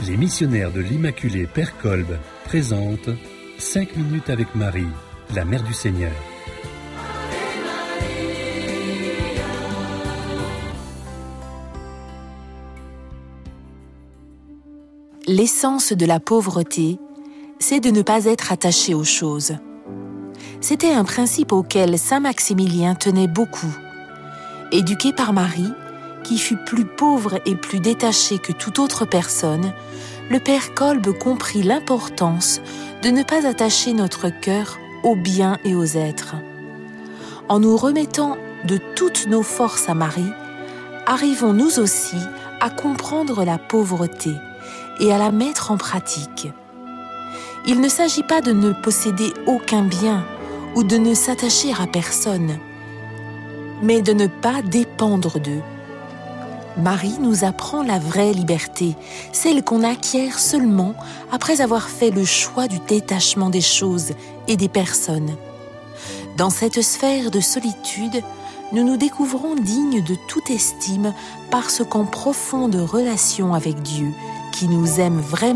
Les missionnaires de l'Immaculée Père Kolb présentent 5 minutes avec Marie, la Mère du Seigneur. L'essence de la pauvreté, c'est de ne pas être attaché aux choses. C'était un principe auquel saint Maximilien tenait beaucoup. Éduqué par Marie, qui fut plus pauvre et plus détaché que toute autre personne, le père Kolb comprit l'importance de ne pas attacher notre cœur aux biens et aux êtres. En nous remettant de toutes nos forces à Marie, arrivons nous aussi à comprendre la pauvreté et à la mettre en pratique. Il ne s'agit pas de ne posséder aucun bien ou de ne s'attacher à personne, mais de ne pas dépendre d'eux. Marie nous apprend la vraie liberté, celle qu'on acquiert seulement après avoir fait le choix du détachement des choses et des personnes. Dans cette sphère de solitude, nous nous découvrons dignes de toute estime parce qu'en profonde relation avec Dieu, qui nous aime vraiment